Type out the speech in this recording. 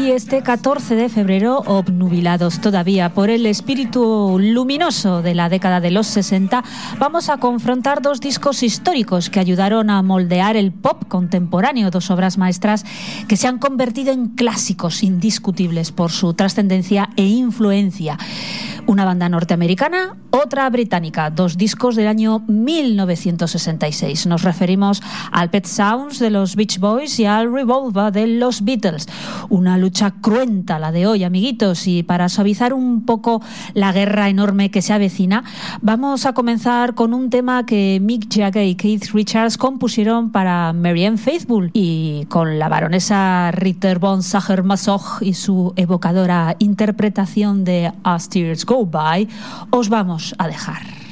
Y este 14 de febrero, obnubilados todavía por el espíritu luminoso de la década de los 60, vamos a confrontar dos discos históricos que ayudaron a moldear el pop contemporáneo, dos obras maestras que se han convertido en clásicos indiscutibles por su trascendencia e influencia. Una banda norteamericana, otra británica, dos discos del año 1966. Nos referimos al Pet Sounds de los Beach Boys y al Revolver de los Beatles. Una lucha cruenta la de hoy, amiguitos, y para suavizar un poco la guerra enorme que se avecina, vamos a comenzar con un tema que Mick Jagger y Keith Richards compusieron para Marianne Faithfull, y con la baronesa Ritter von Sacher-Masoch y su evocadora interpretación de As Tears Go By, os vamos a dejar.